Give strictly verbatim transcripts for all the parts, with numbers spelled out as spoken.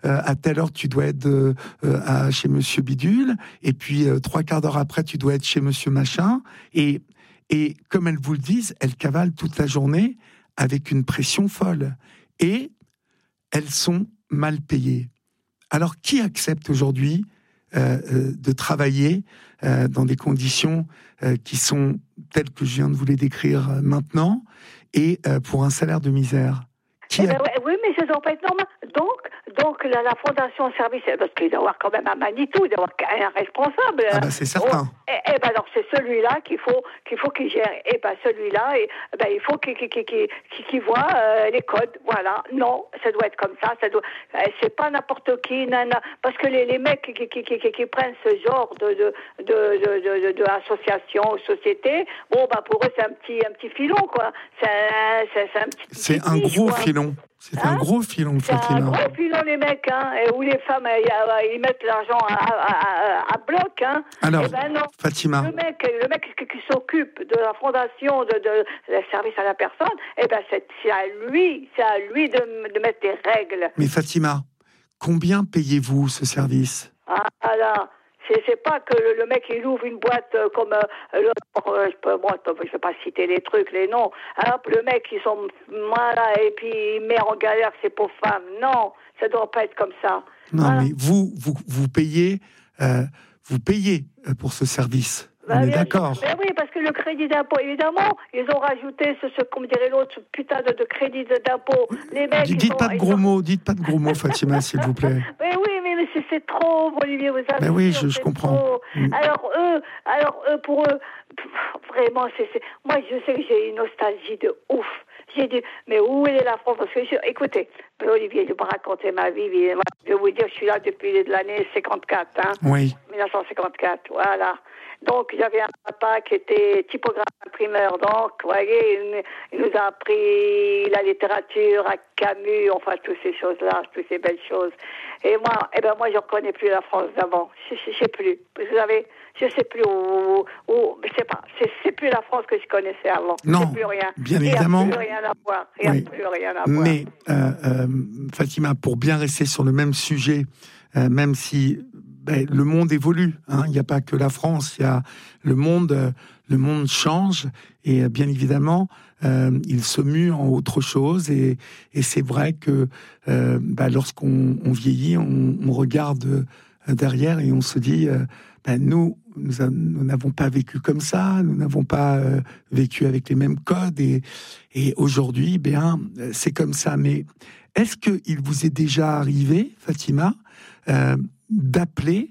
euh, à telle heure tu dois être euh, à, chez Monsieur Bidule, et puis euh, trois quarts d'heure après tu dois être chez Monsieur Machin, et, et comme elles vous le disent, elles cavalent toute la journée avec une pression folle, et elles sont mal payées. Alors qui accepte aujourd'hui euh, euh, de travailler euh, dans des conditions euh, qui sont telles que je viens de vous les décrire euh, maintenant, et euh, pour un salaire de misère? Qui eh ben, a... ouais, oui, mais ça ne doit pas être normal. Donc, donc la, la Fondation Service, parce qu'il doit y avoir quand même un Manitou, il doit y avoir un responsable. Ah bah c'est certain. Oh, eh, eh ben alors c'est celui-là qu'il faut qu'il faut qu'il gère. Eh ben celui-là, et, ben il faut qu'il qu'il qu'il qu'il, qu'il voit euh, les codes. Voilà. Non, ça doit être comme ça. Ça doit. Euh, c'est pas n'importe qui, nana. Parce que les, les mecs qui, qui, qui, qui, qui prennent ce genre de de de de, de, de, de association, société, bon bah pour eux c'est un petit un petit filon quoi. C'est un, c'est, c'est un petit. C'est petit un niche, gros quoi. filon. C'est Hein? un gros filon, C'est Fatima. un gros filon, les mecs, hein, et où les femmes, ils mettent l'argent à, à, à, à bloc, hein. Alors, eh ben non. Fatima. Le mec, le mec qui, qui s'occupe de la fondation de, de, de service à la personne, eh ben c'est, c'est à lui, c'est à lui de, de mettre des règles. Mais Fatima, combien payez-vous ce service? Ah là. C'est, c'est pas que le, le mec il ouvre une boîte euh, comme euh, l'autre, euh, je peux, bon, je vais pas citer les trucs, les noms. Hop, le mec ils sont voilà et puis il met en galère ses pauvres femmes. Non, ça doit pas être comme ça. Non, voilà. mais vous, vous, vous payez, euh, vous payez pour ce service. Bah, On est bien d'accord. sûr. Ben oui, parce que le crédit d'impôt, évidemment, ils ont rajouté ce, ce comme dirait l'autre, ce putain de, de crédit d'impôt. Les mecs, dites ils pas sont, de gros sont... mots, dites pas de gros mots, Fatima, s'il vous plaît. Mais oui, mais, mais c'est, c'est trop, Olivier, vous savez. Ben oui, je, je comprends. Mm. Alors eux, alors eux, pour eux, vraiment, c'est, c'est... moi, je sais que j'ai une nostalgie de ouf. J'ai dit, mais où est la France? Parce que, je... écoutez, Olivier, je vais vous raconter ma vie. Je vais vous dire, je suis là depuis l'année cinquante-quatre, hein. Oui. dix-neuf cent cinquante-quatre, voilà. Donc, j'avais un papa qui était typographe imprimeur. Donc, vous voyez, il, il nous a appris la littérature à Camus, enfin, toutes ces choses-là, toutes ces belles choses. Et moi, eh ben, moi, je ne reconnais plus la France d'avant. Je ne sais plus. Vous savez, je ne sais plus où, où c'est pas, c'est, c'est plus la France que je connaissais avant. Non, c'est plus rien. bien évidemment. Il n'y a plus rien à voir. Il n'y oui. a plus rien à voir. Mais, euh, euh, Fatima, pour bien rester sur le même sujet, euh, même si ben, le monde évolue, hein, il n'y a pas que la France, il y a le monde, euh, le monde change, et euh, bien évidemment, euh, il se mue en autre chose, et, et c'est vrai que euh, ben, lorsqu'on on vieillit, on, on regarde euh, derrière et on se dit, euh, ben, nous, nous, a, nous n'avons pas vécu comme ça, nous n'avons pas euh, vécu avec les mêmes codes, et, et aujourd'hui, ben, c'est comme ça. Mais est-ce qu'il vous est déjà arrivé, Fatima, euh, d'appeler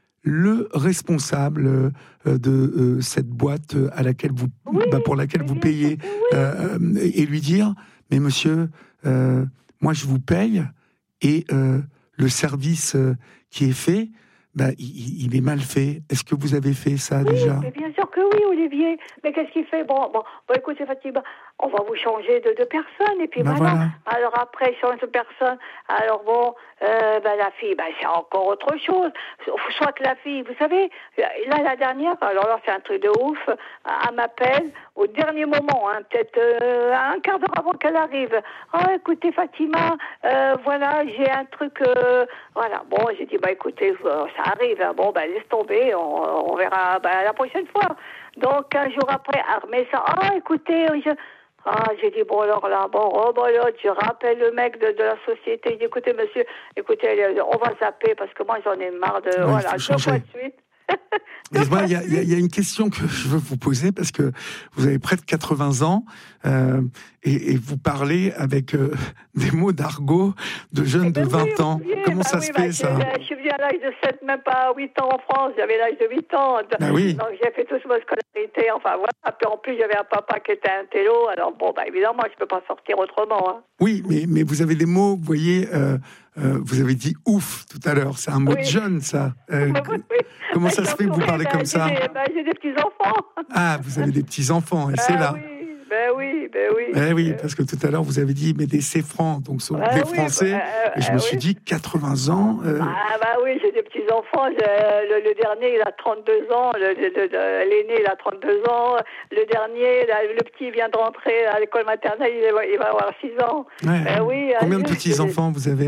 le responsable euh, de euh, cette boîte à laquelle vous, oui, bah, pour laquelle vous payez, oui. euh, et lui dire, mais monsieur, euh, moi je vous paye, et euh, le service euh, qui est fait, bah, il, il est mal fait. Est-ce que vous avez fait ça oui, déjà? Mais bien sûr que oui, Olivier. Mais qu'est-ce qu'il fait? Bon, bon, bon écoutez, Fatima, on va vous changer de, de personne, et puis ben voilà. voilà. Alors après, change de personne. Alors bon, euh, ben la fille, ben c'est encore autre chose. Soit que la fille, vous savez, là la dernière, alors là c'est un truc de ouf, elle m'appelle au dernier moment, hein, peut-être euh, un quart d'heure avant qu'elle arrive. Oh, écoutez Fatima, euh, voilà, j'ai un truc, euh, voilà. Bon, j'ai dit, bah écoutez, ça arrive, hein. Bon, ben laisse tomber, on, on verra ben, la prochaine fois. Donc, un jour après, elle remet ça. Ah, écoutez, je... Ah, j'ai dit, bon, alors là, bon, oh, bon, là, je rappelle le mec de, de la société. J'ai dit, écoutez, monsieur, écoutez, on va zapper parce que moi, j'en ai marre de... Oui, voilà, deux fois de suite. Il y, y, y a une question que je veux vous poser, parce que vous avez près de quatre-vingts ans, euh, et, et vous parlez avec euh, des mots d'argot de jeunes de vingt oui, ans. Oui, Comment bah ça oui, se bah, fait, je, ça? Je suis venue à l'âge de sept, même pas huit ans en France. J'avais l'âge de huit ans. Bah oui. Donc j'ai fait toute ma scolarité. Enfin voilà. Puis en plus, j'avais un papa qui était un télo. Alors bon, bah évidemment, je peux pas sortir autrement. Hein. Oui, mais, mais vous avez des mots, vous voyez, euh, euh, vous avez dit ouf tout à l'heure. C'est un mot oui. de jeune, ça. Euh, oui, oui. Comment bah, ça se fait que vous parlez bah, comme j'ai ça? des, bah, J'ai des petits-enfants. Ah, vous avez des petits-enfants, et bah, c'est là. Oui. Ben oui, ben oui. Eh oui, parce que tout à l'heure, vous avez dit, mais des C francs, donc sont bah, des oui, Français. bah, euh, et je euh, me oui. suis dit, quatre-vingts ans. Euh... Ah, bah oui, j'ai des petits-enfants. Le, le dernier, il a trente-deux ans. Le, le, le, l'aîné, il a trente-deux ans. Le dernier, le, le petit, vient de rentrer à l'école maternelle. Il va, il va avoir six ans. Ouais. Ben oui. Combien hein, de petits-enfants vous avez?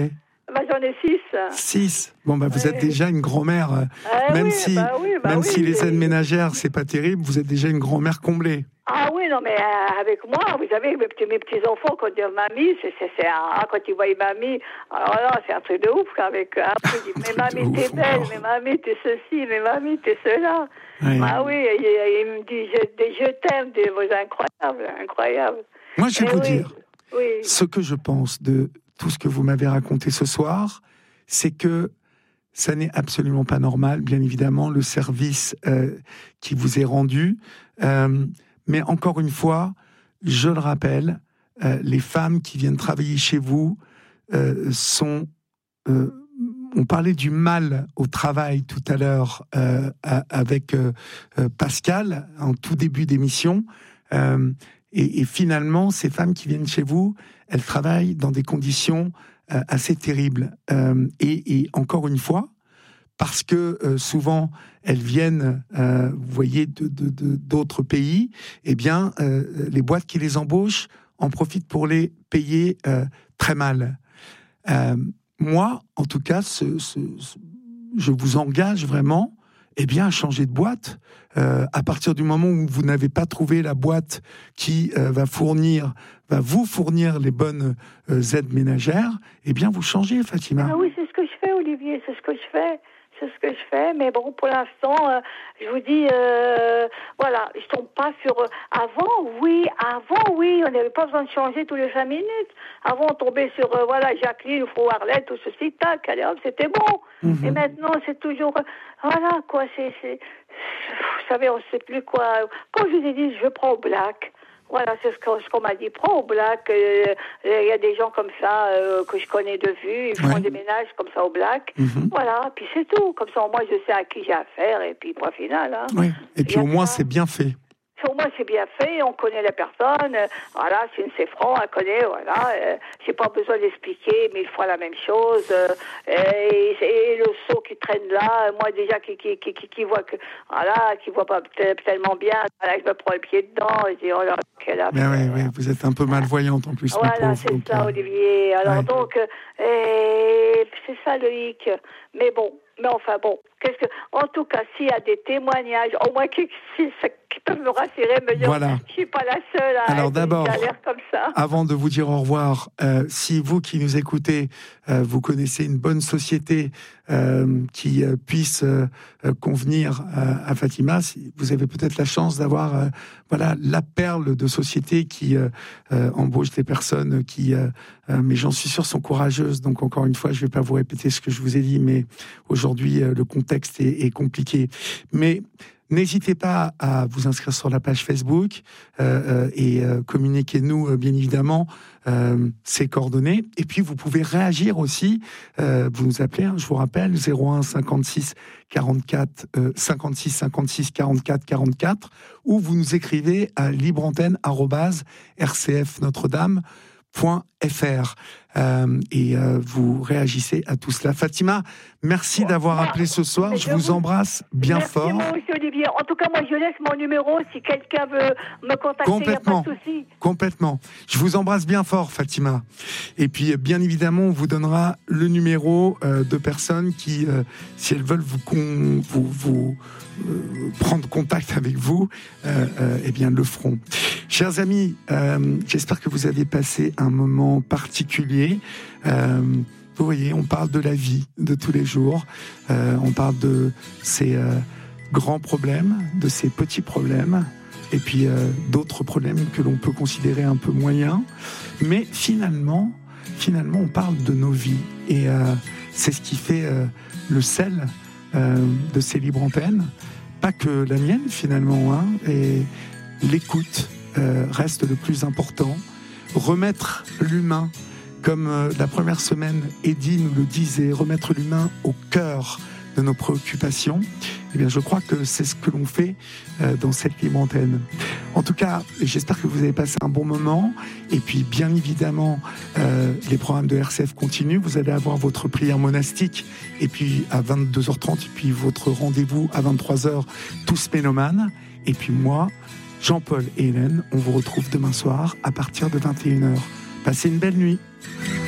Bah, j'en ai six. Six. Bon, bah, vous ouais. êtes déjà une grand-mère. Ah, même oui, si, bah, oui, bah, même oui, si les et... aides ménagères, c'est pas terrible, vous êtes déjà une grand-mère comblée. Ah oui, non, mais euh, avec moi, vous savez, mes petits, mes petits enfants, quand ils disent mamie, c'est, c'est, c'est un, quand ils voient mamie, alors là, c'est un truc de ouf, avec un peu, ils disent, mais mamie, t'es belle, mais mamie, t'es ceci, mais mamie, t'es cela. Oui. Ah oui, il, il me dit, je, je t'aime, des mots incroyables, incroyables. Moi, je vais et vous oui, dire, oui. ce que je pense de tout ce que vous m'avez raconté ce soir, c'est que ça n'est absolument pas normal, bien évidemment, le service euh, qui vous est rendu. Euh, mais encore une fois, je le rappelle, euh, les femmes qui viennent travailler chez vous euh, sont... Euh, on parlait du mal au travail tout à l'heure euh, avec euh, Pascal, en tout début d'émission. Euh, et, et finalement, ces femmes qui viennent chez vous, elles travaillent dans des conditions euh, assez terribles. Euh, et, et encore une fois, parce que euh, souvent elles viennent, euh, vous voyez, de, de, de, d'autres pays, eh bien, euh, les boîtes qui les embauchent en profitent pour les payer euh, très mal. Euh, moi, en tout cas, ce, ce, ce, je vous engage vraiment, eh bien, à changer de boîte. Euh, à partir du moment où vous n'avez pas trouvé la boîte qui euh, va fournir, va vous fournir les bonnes euh, aides ménagères, eh bien, vous changez, Fatima. Ah oui, c'est ce que je fais, Olivier, c'est ce que je fais. C'est ce que je fais, mais bon, pour l'instant, euh, je vous dis, euh, voilà, je tombe pas sur... Euh, avant, oui, avant, oui, on n'avait pas besoin de changer tous les cinq minutes. Avant, on tombait sur, euh, voilà, Jacqueline, ou Arlette, tout ceci, tac, allez hop, c'était bon. Mm-hmm. Et maintenant, c'est toujours... Euh, voilà, quoi, c'est, c'est... Vous savez, on ne sait plus quoi... Quand je vous ai dit, je prends au black... Voilà, c'est ce qu'on, ce qu'on m'a dit. Prends au black. Il euh, y a des gens comme ça euh, que je connais de vue. Ils font ouais. des ménages comme ça au black. Mm-hmm. Voilà, puis c'est tout. Comme ça, au moins, je sais à qui j'ai affaire. Et puis, point final. Hein. Oui. Et puis, au moins, ça. c'est bien fait. Au moins, c'est bien fait. On connaît la personne. Voilà, c'est une c'est-franc. Elle connaît. Voilà. Euh, j'ai pas besoin d'expliquer mille fois la même chose. Euh, et, et le seau qui traîne là, moi, déjà, qui, qui, qui, qui, qui voit que, voilà, qui voit pas tellement bien. Voilà, je me prends le pied dedans. Et je dis, oh là, quelle affaire. Mais oui, oui, vous êtes un peu malvoyante en plus. Voilà, pauvre, c'est donc, ça, euh... Olivier. Alors, ouais. donc, euh, et c'est ça le hic. Mais bon. Mais enfin bon, qu'est-ce que, en tout cas, s'il y a des témoignages, au moins qui, qui, qui peuvent me rassurer, me dire, voilà. Je suis pas la seule à Alors être d'abord, une galère comme ça. Avant de vous dire au revoir, euh, si vous qui nous écoutez, euh, vous connaissez une bonne société euh, qui euh, puisse euh, convenir euh, à Fatima, si vous avez peut-être la chance d'avoir, euh, voilà, la perle de société qui euh, euh, embauche des personnes qui, euh, euh, mais j'en suis sûr, sont courageuses. Donc encore une fois, je vais pas vous répéter ce que je vous ai dit, mais aujourd'hui, euh, le contexte est, est compliqué. Mais n'hésitez pas à vous inscrire sur la page Facebook euh, euh, et euh, communiquez-nous, euh, bien évidemment, euh, ces coordonnées. Et puis, vous pouvez réagir aussi. Euh, vous nous appelez, hein, je vous rappelle, zéro un cinquante-six quarante-quatre euh, cinquante-six cinquante-six quarante-quatre quarante-quatre, ou vous nous écrivez à libreantenne arobase r c f notre dame point f r euh, et euh, vous réagissez à tout cela. Fatima, merci d'avoir ouais. appelé ce soir. Je, je vous embrasse bien merci fort. Merci, monsieur Olivier. En tout cas, moi, je laisse mon numéro si quelqu'un veut me contacter. Complètement. Il n'y a pas de souci. Complètement. Je vous embrasse bien fort, Fatima. Et puis, bien évidemment, on vous donnera le numéro euh, de personnes qui, euh, si elles veulent vous, con, vous, vous euh, prendre contact avec vous, euh, euh, eh bien, le feront. Chers amis, euh, j'espère que vous avez passé un moment particulier. Euh, vous voyez, on parle de la vie de tous les jours. Euh, on parle de ces euh, grands problèmes, de ces petits problèmes, et puis euh, d'autres problèmes que l'on peut considérer un peu moyens. Mais finalement, finalement, on parle de nos vies. Et euh, c'est ce qui fait euh, le sel euh, de ces libres antennes. Pas que la mienne, finalement. Hein, et l'écoute euh, reste le plus important. Remettre l'humain, comme euh, la première semaine, Eddie nous le disait, remettre l'humain au cœur de nos préoccupations. Eh bien, je crois que c'est ce que l'on fait euh, dans cette libre antenne. En tout cas, j'espère que vous avez passé un bon moment. Et puis, bien évidemment, euh, les programmes de R C F continuent. Vous allez avoir votre prière monastique, et puis à vingt-deux heures trente, et puis votre rendez-vous à vingt-trois heures, tous mélomanes. Et puis moi, Jean-Paul et Hélène, on vous retrouve demain soir à partir de vingt et une heures. Passez une belle nuit.